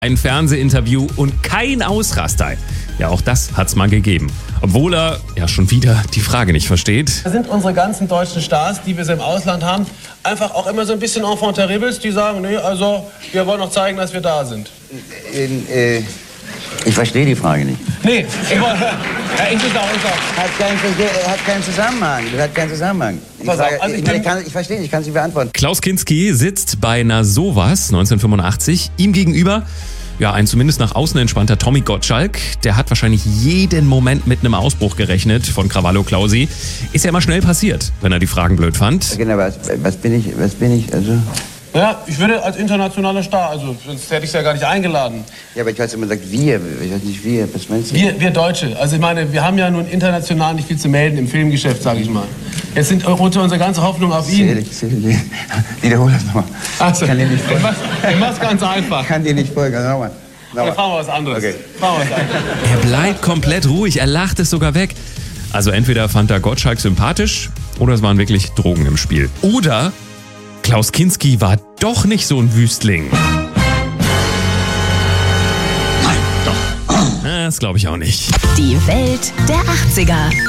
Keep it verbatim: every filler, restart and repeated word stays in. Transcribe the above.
Ein Fernsehinterview und kein Ausraster. Ja, auch das hat's mal gegeben. Obwohl er ja schon wieder die Frage nicht versteht. Da sind unsere ganzen deutschen Stars, die wir so im Ausland haben, einfach auch immer so ein bisschen enfant terribles, die sagen, nee, also wir wollen noch zeigen, dass wir da sind. In, äh, ich verstehe die Frage nicht. Nee, ich wollte, ja, ich muss auch, ich auch. Hat keinen, hat keinen Zusammenhang. Das hat keinen Zusammenhang. Die Pass auf, Frage, also ich ich, kann- ich, kann, ich verstehe, ich kann sie beantworten. Klaus Kinski sitzt bei einer Sowas neunzehnhundertfünfundachtzig. Ihm gegenüber, ja, ein zumindest nach außen entspannter Tommy Gottschalk. Der hat wahrscheinlich jeden Moment mit einem Ausbruch gerechnet von Krawallo Klausi. Ist ja immer schnell passiert, wenn er die Fragen blöd fand. Genau, was, was bin ich, was bin ich, also... Ja, ich würde als internationaler Star, also sonst hätte ich ja gar nicht eingeladen. Ja, aber ich weiß immer gesagt, wir, ich weiß nicht, wir, was meinst du? Wir, wir Deutsche, also ich meine, wir haben ja nun international nicht viel zu melden im Filmgeschäft, sage ich mal. Jetzt sind unsere ganze Hoffnung auf ihn. Ehrlich, ehrlich, wiederhol das nochmal. Also, Ich kann dir nicht ich folgen. mach's, ich mach's ganz einfach. Ich kann dir nicht folgen, nochmal. Dann fahren wir was anderes. Okay. Fahren wir was anderes. Er bleibt komplett ruhig, er lacht es sogar weg. Also entweder fand er Gottschalk sympathisch oder es waren wirklich Drogen im Spiel. Oder Klaus Kinski war doch nicht so ein Wüstling. Nein, doch. Das glaube ich auch nicht. Die Welt der achtziger.